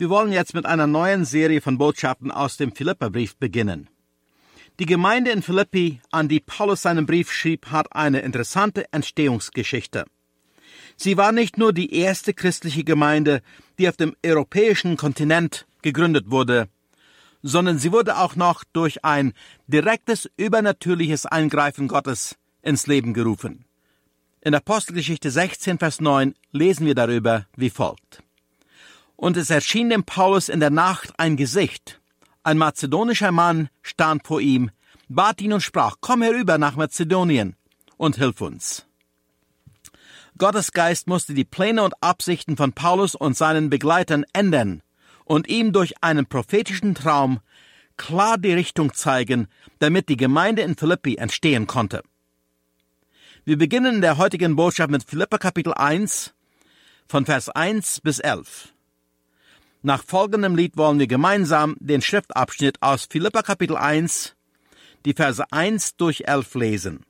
Wir wollen jetzt mit einer neuen Serie von Botschaften aus dem Philipperbrief beginnen. Die Gemeinde in Philippi, an die Paulus seinen Brief schrieb, hat eine interessante Entstehungsgeschichte. Sie war nicht nur die erste christliche Gemeinde, die auf dem europäischen Kontinent gegründet wurde, sondern sie wurde auch noch durch ein direktes, übernatürliches Eingreifen Gottes ins Leben gerufen. In Apostelgeschichte 16, Vers 9 lesen wir darüber wie folgt. Und es erschien dem Paulus in der Nacht ein Gesicht. Ein mazedonischer Mann stand vor ihm, bat ihn und sprach, komm herüber nach Mazedonien und hilf uns. Gottes Geist musste die Pläne und Absichten von Paulus und seinen Begleitern ändern und ihm durch einen prophetischen Traum klar die Richtung zeigen, damit die Gemeinde in Philippi entstehen konnte. Wir beginnen in der heutigen Botschaft mit Philipper Kapitel 1, von Vers 1 bis 11. Nach folgendem Lied wollen wir gemeinsam den Schriftabschnitt aus Philipper Kapitel 1, die Verse 1 durch 11 lesen.